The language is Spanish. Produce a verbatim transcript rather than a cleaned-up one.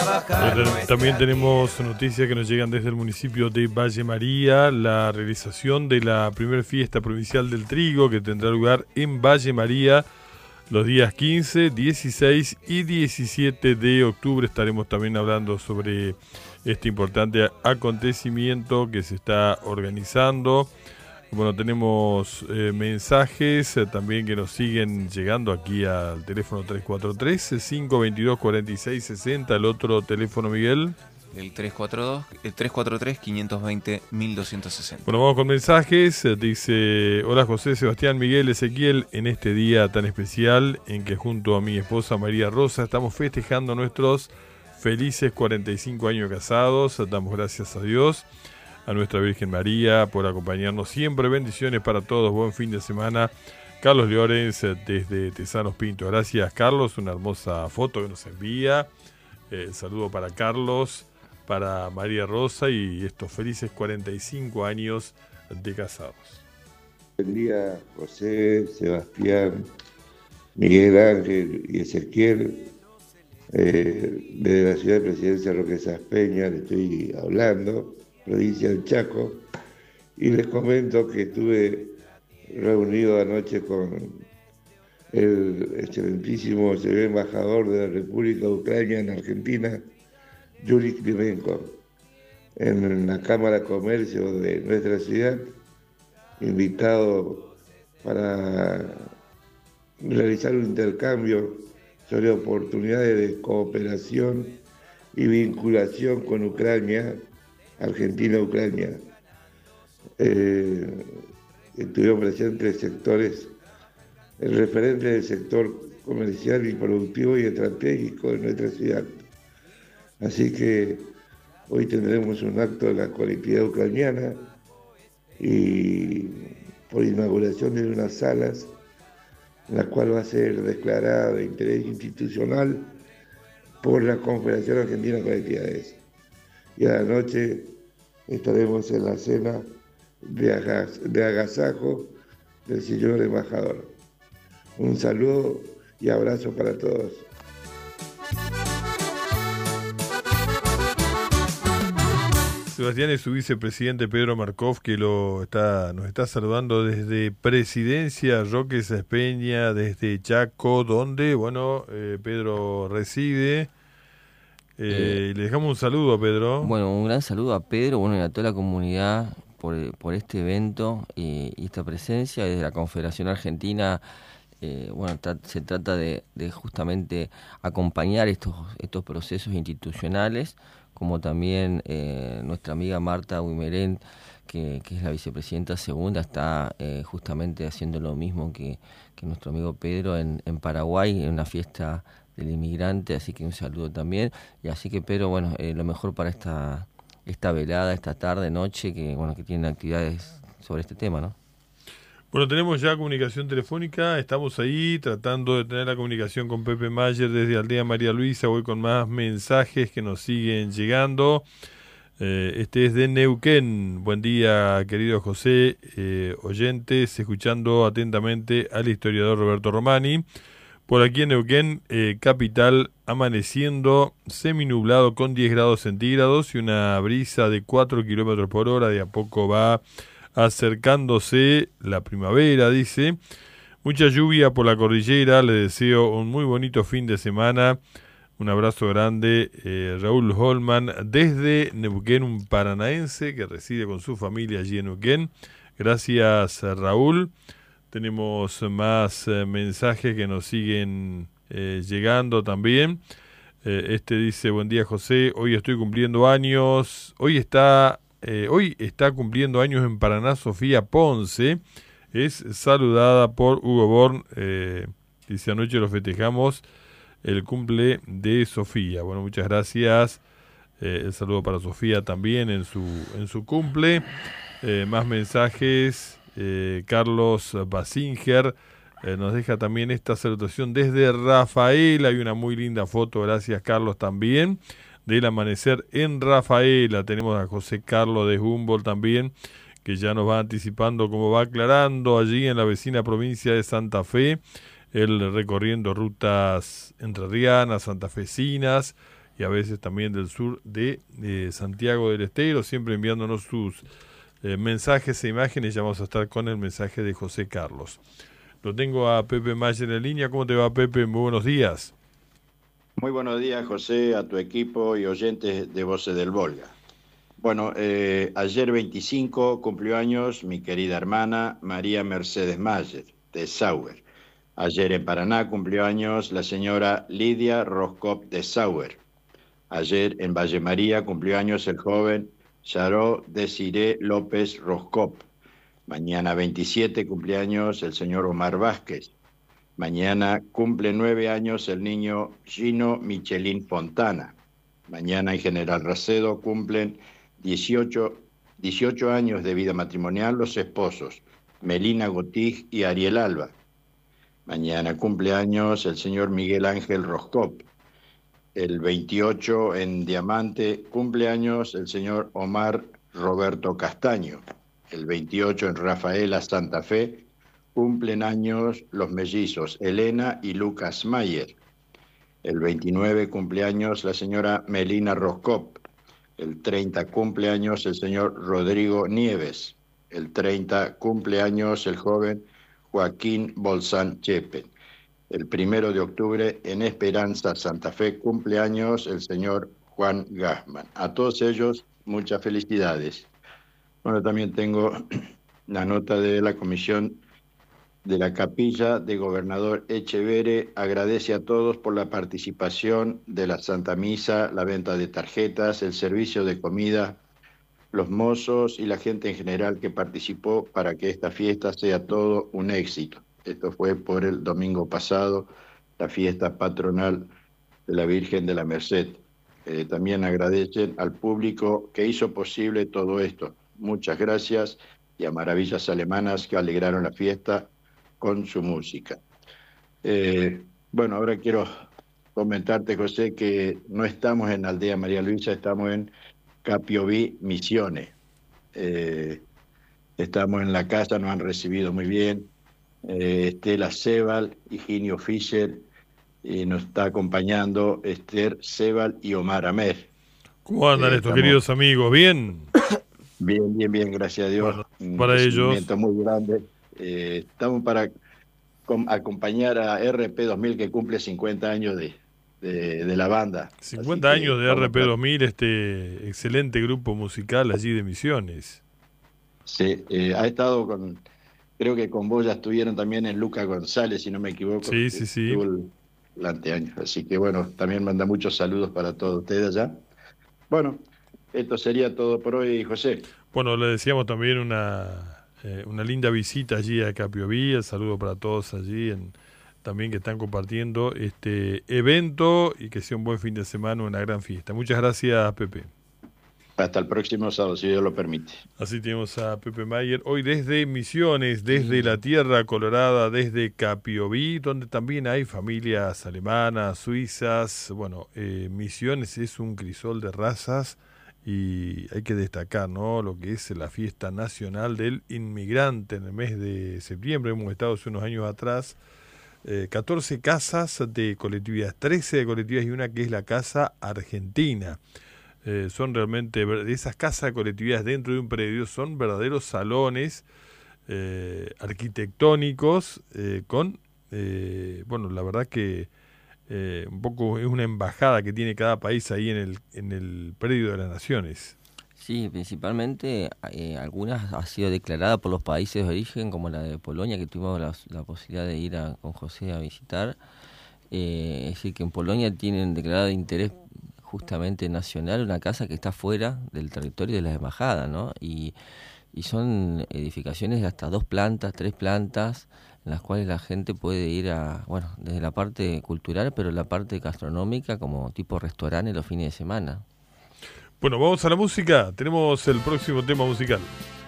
trabajar. Bueno, también tenemos noticias que nos llegan desde el municipio de Valle María, la realización de la primera fiesta provincial del trigo que tendrá lugar en Valle María los días quince, dieciséis y diecisiete de octubre. Estaremos también hablando sobre este importante acontecimiento que se está organizando. Bueno, tenemos eh, mensajes eh, también que nos siguen llegando aquí al teléfono tres cuatro tres, cinco dos dos, cuatro seis seis cero. El otro teléfono, Miguel. El tres cuatro dos, el tres cuatro tres, cinco dos cero, uno dos seis cero. Bueno, vamos con mensajes. Dice: hola José, Sebastián, Miguel, Ezequiel, en este día tan especial en que junto a mi esposa María Rosa estamos festejando nuestros felices cuarenta y cinco años casados. Damos gracias a Dios, a nuestra Virgen María, por acompañarnos siempre. Bendiciones para todos, buen fin de semana. Carlos Llorens, desde Tesanos Pinto. Gracias, Carlos, una hermosa foto que nos envía. Eh, saludo para Carlos, para María Rosa y estos felices cuarenta y cinco años de casados. Buen día, José, Sebastián, Miguel Ángel y Ezequiel. Eh, desde la ciudad de Presidencia Roque Saspeña le estoy hablando, provincia del Chaco, y les comento que estuve reunido anoche con el excelentísimo señor embajador de la República de Ucrania en Argentina, Yuri Klimenko, en la Cámara de Comercio de nuestra ciudad, invitado para realizar un intercambio sobre oportunidades de cooperación y vinculación con Ucrania, Argentina-Ucrania. Eh, estuvieron presentes sectores, el referente del sector comercial y productivo y estratégico de nuestra ciudad. Así que hoy tendremos un acto de la colectividad ucraniana y por inauguración de unas salas, la cual va a ser declarada de interés institucional por la Confederación Argentina de Colectividades. Y a la noche estaremos en la cena de, agas, de agasajo del señor embajador. Un saludo y abrazo para todos. Sebastián, es su vicepresidente Pedro Markov, que lo está, nos está saludando desde Presidencia Roque Saspeña, desde Chaco, donde, bueno, eh, Pedro reside. Eh, eh, le dejamos un saludo a Pedro. Bueno, un gran saludo a Pedro, bueno, y a toda la comunidad por, por este evento y, y esta presencia desde la Confederación Argentina. Eh, bueno, tra- se trata de, de justamente acompañar estos, estos procesos institucionales, como también eh, nuestra amiga Marta Wimerén, que, que es la vicepresidenta segunda, está eh, justamente haciendo lo mismo que, que nuestro amigo Pedro en, en Paraguay, en una fiesta del inmigrante, así que un saludo también. Y así que Pedro, bueno, eh, lo mejor para esta esta velada, esta tarde, noche, que bueno, que tienen actividades sobre este tema, ¿no? Bueno, tenemos ya comunicación telefónica, estamos ahí tratando de tener la comunicación con Pepe Mayer desde Aldea María Luisa. Voy con más mensajes que nos siguen llegando. Eh, este es de Neuquén. Buen día, querido José, eh, oyentes, escuchando atentamente al historiador Roberto Romani. Por aquí en Neuquén, eh, capital, amaneciendo seminublado con diez grados centígrados y una brisa de cuatro kilómetros por hora. De a poco va acercándose la primavera, dice. Mucha lluvia por la cordillera. Le deseo un muy bonito fin de semana. Un abrazo grande, eh, Raúl Holman, desde Neuquén, un paranaense que reside con su familia allí en Neuquén. Gracias, Raúl. Tenemos más eh, mensajes que nos siguen eh, llegando también. Eh, este dice: buen día, José. Hoy estoy cumpliendo años. Hoy está... Eh, hoy está cumpliendo años en Paraná Sofía Ponce, es saludada por Hugo Born, eh, dice: anoche lo festejamos el cumple de Sofía. Bueno, muchas gracias, eh, el saludo para Sofía también en su, en su cumple. Eh, más mensajes, eh, Carlos Basinger eh, nos deja también esta salutación desde Rafael. Hay una muy linda foto, gracias Carlos también, del amanecer en Rafaela. Tenemos a José Carlos de Humboldt también, que ya nos va anticipando cómo va aclarando allí en la vecina provincia de Santa Fe, él recorriendo rutas entrerrianas, santafesinas, y a veces también del sur de eh, Santiago del Estero, siempre enviándonos sus eh, mensajes e imágenes. Ya vamos a estar con el mensaje de José Carlos. Lo tengo a Pepe Mayer en línea. ¿Cómo te va, Pepe? Muy buenos días. Muy buenos días, José, a tu equipo y oyentes de Voces del Volga. Bueno, eh, ayer veinticinco cumplió años mi querida hermana María Mercedes Mayer, de Sauer. Ayer en Paraná cumplió años la señora Lidia Roscop de Sauer. Ayer en Valle María cumplió años el joven Charó Desiré López Roscop. Mañana veintisiete cumpleaños el señor Omar Vázquez. Mañana cumple nueve años el niño Gino Michelín Fontana. Mañana en General Racedo cumplen dieciocho, dieciocho años de vida matrimonial los esposos Melina Gotig y Ariel Alba. Mañana cumple años el señor Miguel Ángel Roscop. El veintiocho en Diamante cumple años el señor Omar Roberto Castaño. El veintiocho en Rafaela Santa Fe cumplen años los mellizos Elena y Lucas Mayer. El veintinueve cumpleaños la señora Melina Roscop. El treinta cumpleaños el señor Rodrigo Nieves. El treinta cumpleaños el joven Joaquín Bolsán Chepe. El primero de octubre en Esperanza Santa Fe cumpleaños el señor Juan Gassman. A todos ellos muchas felicidades. Bueno, también tengo la nota de la comisión de la capilla de Gobernador Echevere. Agradece a todos por la participación de la Santa Misa, la venta de tarjetas, el servicio de comida, los mozos y la gente en general que participó para que esta fiesta sea todo un éxito. Esto fue por el domingo pasado, la fiesta patronal de la Virgen de la Merced. Eh, también agradecen al público que hizo posible todo esto. Muchas gracias, y a Maravillas Alemanas que alegraron la fiesta con su música. Eh, bueno, ahora quiero comentarte, José, que no estamos en Aldea María Luisa, estamos en Capiobí, Misiones. Eh, estamos en la casa, nos han recibido muy bien. Eh, Estela Sebal, Higinio Fischer, y nos está acompañando Esther Sebal y Omar Amer. ¿Cómo andan eh, estos estamos... queridos amigos? ¿Bien? Bien, bien, bien, gracias a Dios. Bueno, para un ellos. Muy grande. Eh, estamos para com- acompañar a R P dos mil, que cumple cincuenta años de, de, de la banda. cincuenta años de R P dos mil, este excelente grupo musical allí de Misiones. Sí, eh, ha estado con, creo que con vos ya estuvieron también en Lucas González, si no me equivoco. Sí, sí, sí. El, el anteaño. Así que bueno, también manda muchos saludos para todos ustedes allá. Bueno, esto sería todo por hoy, José. Bueno, le decíamos también una... Eh, una linda visita allí a Capiobí, el saludo para todos allí en, también que están compartiendo este evento, y que sea un buen fin de semana, una gran fiesta. Muchas gracias, Pepe. Hasta el próximo sábado, si Dios lo permite. Así tenemos a Pepe Mayer hoy desde Misiones, desde la Tierra Colorada, desde Capiobí, donde también hay familias alemanas, suizas. Bueno, eh, Misiones es un crisol de razas. Y hay que destacar, ¿no?, lo que es la fiesta nacional del inmigrante en el mes de septiembre. Hemos estado hace unos años atrás, eh, catorce casas de colectividades, trece de colectividades y una que es la Casa Argentina. Eh, son realmente, de esas casas de colectividades dentro de un predio, son verdaderos salones eh, arquitectónicos eh, con, eh, bueno, la verdad que Eh, un poco es una embajada que tiene cada país ahí en el en el predio de las naciones. Sí, principalmente eh, algunas ha sido declarada por los países de origen, como la de Polonia, que tuvimos la, la posibilidad de ir a, con José a visitar. Eh, es decir, que en Polonia tienen declarada de interés justamente nacional una casa que está fuera del territorio de las embajadas, ¿no? Y, y son edificaciones de hasta dos plantas, tres plantas, en las cuales la gente puede ir a, bueno, desde la parte cultural, pero la parte gastronómica, como tipo restaurante los fines de semana. Bueno, vamos a la música. Tenemos el próximo tema musical.